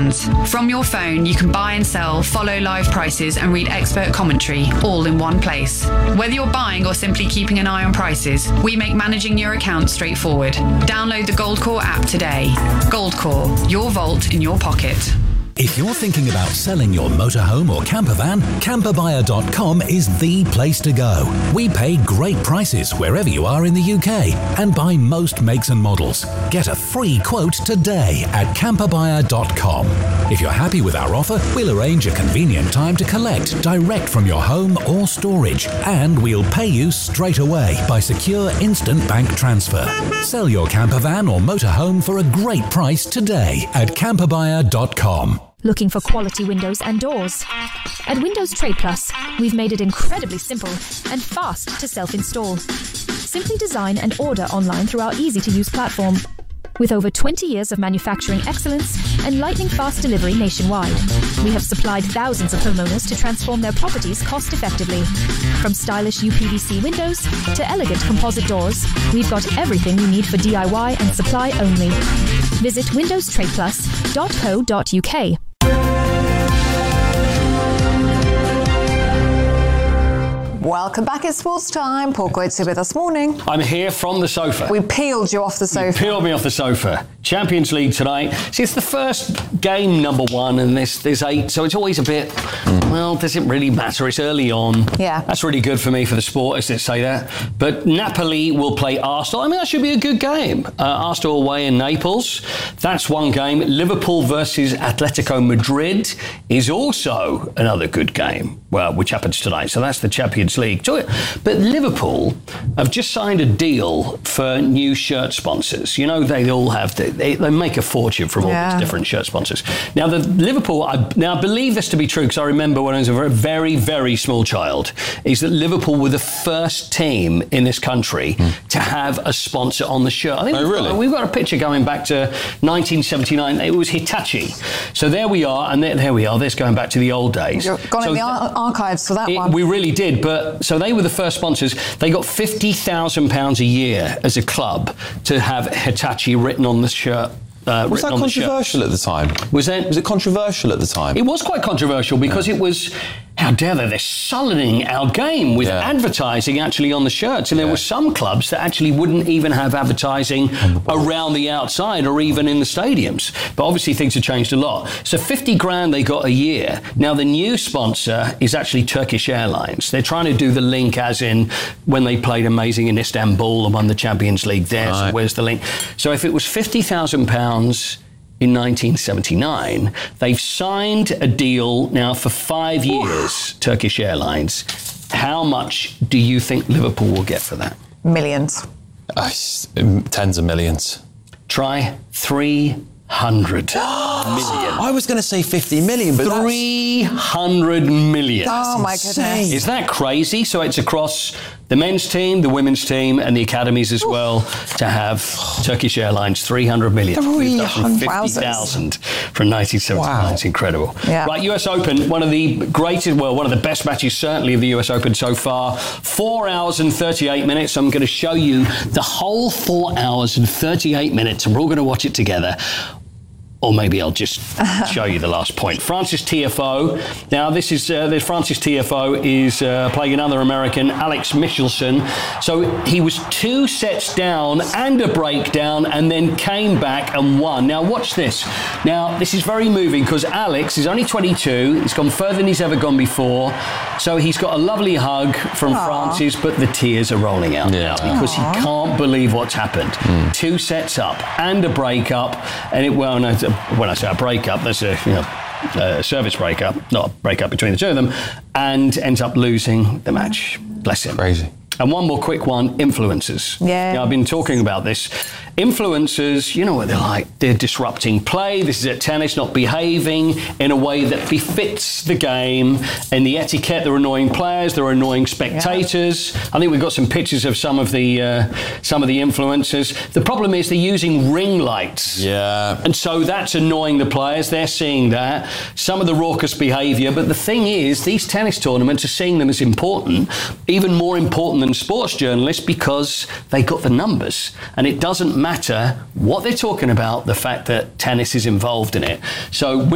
hands. From your phone, you can buy and sell, follow live prices, and read expert commentary, all in one place. Whether you're buying or simply keeping an eye on prices, we make managing your account straightforward. Download the Goldcore app today. Goldcore, your vault in your pocket. If you're thinking about selling your motorhome or camper van, camperbuyer.com is the place to go. We pay great prices wherever you are in the UK and buy most makes and models. Get a free quote today at camperbuyer.com. If you're happy with our offer, we'll arrange a convenient time to collect direct from your home or storage, and we'll pay you straight away by secure instant bank transfer. Sell your camper van or motorhome for a great price today at camperbuyer.com. Looking for quality windows and doors? At Windows Trade Plus, we've made it incredibly simple and fast to self-install. Simply design and order online through our easy-to-use platform. With over 20 years of manufacturing excellence and lightning-fast delivery nationwide, we have supplied thousands of homeowners to transform their properties cost-effectively. From stylish UPVC windows to elegant composite doors, we've got everything you need for DIY and supply only. Visit windowstradeplus.co.uk. Welcome back. It's Sports Time. Paul Coates here with us. Morning. I'm here from the sofa. We peeled you off the sofa. You peeled me off the sofa. Champions League tonight. See, it's the first game, number one, and there's 8, so it's always a bit, well, does it really matter? It's early on. Yeah. That's really good for me for the sport, as they say that. But Napoli will play Arsenal. I mean, that should be a good game. Arsenal away in Naples. That's one game. Liverpool versus Atletico Madrid is also another good game, well, which happens tonight. So that's the Champions League. But Liverpool have just signed a deal for new shirt sponsors. You know, they all have, they make a fortune from all these different shirt sponsors. Now, the Liverpool, I believe this to be true because I remember when I was a very, very, very small child, is that Liverpool were the first team in this country to have a sponsor on the shirt. I think we've got a picture going back to 1979. It was Hitachi. So there we are, and there we are. This going back to the old days. You've gone in the archives for that one. We really did, but so they were the first sponsors. They got £50,000 a year as a club to have Hitachi written on the shirt. Was that controversial at the time? Was it controversial at the time? It was quite controversial because it was, how dare they, they're sullying our game with advertising actually on the shirts. And there were some clubs that actually wouldn't even have advertising around the outside or even in the stadiums. But obviously things have changed a lot. So 50 grand they got a year. Now the new sponsor is actually Turkish Airlines. They're trying to do the link as in when they played amazing in Istanbul and won the Champions League there. Right. So where's the link? So if it was £50,000 in 1979, they've signed a deal now for 5 years, Turkish Airlines. How much do you think Liverpool will get for that? Millions. Tens of millions. Try 300 million. I was going to say 50 million, but 300 million. Oh, my goodness. Is that crazy? So it's across the men's team, the women's team, and the academies as well to have Turkish Airlines 300 million. 50,000 from 1979. Wow. It's incredible. Yeah. Right, US Open, one of the greatest, well, one of the best matches certainly of the US Open so far. 4 hours and 38 minutes. I'm going to show you the whole 4 hours and 38 minutes, and we're all going to watch it together. Or maybe I'll just show you the last point. Frances Tiafoe. Now, this is Frances Tiafoe is playing another American, Alex Michelson. So he was 2 sets down and a breakdown and then came back and won. Now, watch this. Now, this is very moving because Alex is only 22. He's gone further than he's ever gone before. So he's got a lovely hug from Frances, but the tears are rolling out now because he can't believe what's happened. 2 sets up and a breakup. And when I say a breakup, there's a service breakup, not a breakup between the two of them, and ends up losing the match. Bless him. Crazy. And one more quick one, influencers. Yeah. I've been talking about this. Influencers, you know what they're like. They're disrupting play. This is at tennis, not behaving in a way that befits the game and the etiquette. They're annoying players. They're annoying spectators. Yeah. I think we've got some pictures of some of the influencers. The problem is they're using ring lights. Yeah. And so that's annoying the players. They're seeing that. Some of the raucous behaviour. But the thing is, these tennis tournaments are seeing them as important, even more important than sports journalists, because they got the numbers. And it doesn't matter what they're talking about, the fact that tennis is involved in it. So